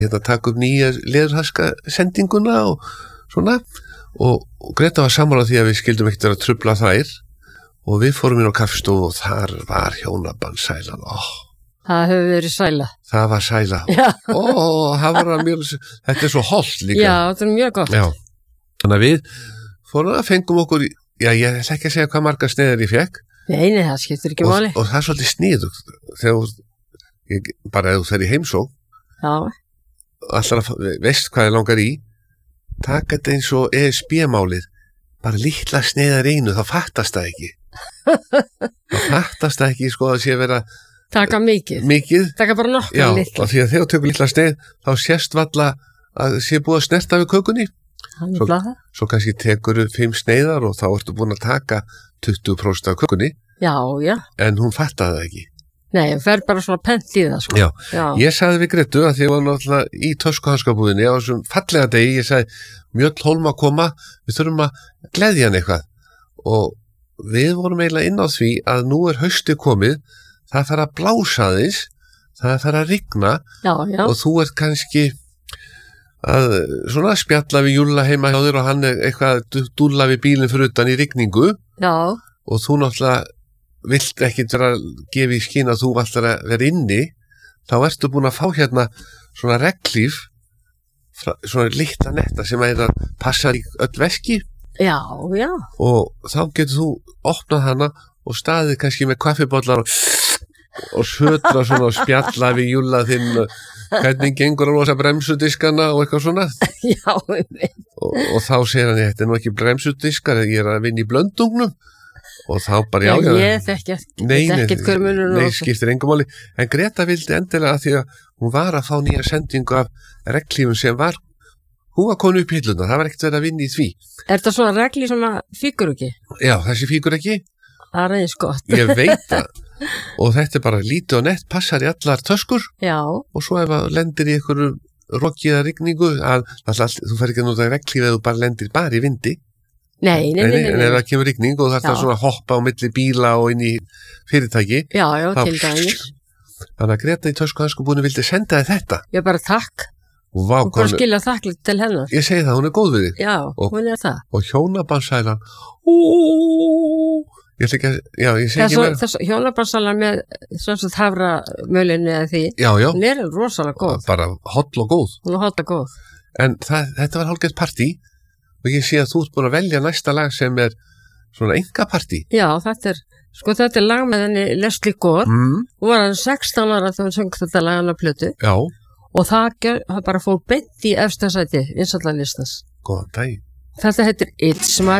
taka upp nýja leðurhaska sendinguna og svona og Greta var sammála því að við skildum ekkert vera að trufla þær og við fórum inn á kaffistofu og þar var hjónabandsælan. Það hefur verið sæla. Það var sæla. Það var mjög, þetta svo hollt líka. Já, þetta mjög gott. Já, þannig að við fórum að fengum okkur, ég ætla ekki að segja hvað margar sneiðar ég fekk. Nei, það skiptir ekki máli. Og það er svolítið sniðugt, bara ef þú fer í heimsókn, alltaf veist hvað ég langar í, taka þetta eins og ESB-málið, bara litla sneiðar einu, þá fattast það ekki. Þá fattast það ekki, sko, að sé vera taka mikið. Taka bara nokkra litla. Já, og því að þegar þú tekur litla sneið, þá sést valla að sé búið að snerta við kökunni. Svo kannski tekur 5 sneiðar og þá ertu búin að taka 20% af kökunni. Já. En hún fattaði það ekki. Nei, hún fer bara svona pent í það, sko. Já. Ég sagði við Gretu að því ég var náttúrulega í töskuhanskabúðinni á þessum fallega degi, ég sagði, Mjöll Hólm að koma, við þurfum að gleðja hann eitthvað. Og við vorum eiginlega inn á því að nú er haustið komið, það þarf að blása þess, það þarf að rigna og þú ert kannski að svona spjalla við Júlla heima hjá þér og hann er eitthvað að dúlla við bílinn fyrir utan í rigningu og þú náttúrulega vilt ekki vera að gefa í skyn að þú ætlar að vera inni, þá ertu búin að fá hérna svona reglíf, svona litla netta sem að passa í öll veski. Já. Og þá getur þú opnað hana og staðið kannski með kaffibollar og södra svona og spjalla við Júlla þinn hvernig gengur að losa bremsudiskana og eitthvað svona. Já, og þá segir hann, þetta er nú ekki bremsudiskar, ég er að vinna í blöndungnum og þá bara ég þekki ekkert hver munur. Nei, skiptir engum máli. En Greta vildi endilega að því að hún var að fá nýja sendingu af reglífum sem var, hún var komin upp í hilluna, það var ekkert verið að vinna í því. Er þetta svona regli sem fíkur ekki? Já, þessi fíkur ekki. Það er eins gott. Ég veit það. Og þetta er bara lítið og nett, passar í allar töskur. Já. Og svo ef það lendir í einhverju rokkiða rigningu, þú fer ekki að nota reglíf eða þú bara lendir bara í vindi. Nei. En ef það kemur rigning og það er svona að hoppa á milli bíla og inn í fyrirtæki. Já, til dæmis. Þannig að Greta í töskuhanskabúðinni vildi senda þér þetta. Já, bara takk. Og bara skilja þakklæti til hennar. Ég segi það, hún er góð við þig. Já, hún er það. Og hjónabandsælan, ég segi ekki meira. Þess hjónabandsælan með svona haframölinni eða því, hún er rosalega góð. Bara holl og góð. Hún er holl og góð. En þetta var hálfgert partí og ég sé að þú ert búin að velja næsta lag sem er svona engapartí. Já, þetta er lag með henni Leslie Gore. Hún var hann 16 ára þegar hún söng þetta lag hann á plötu. Já. Og það bara fór beint í efsta sæti vinsællarlistans. Góðan dag. Þetta heitir It's My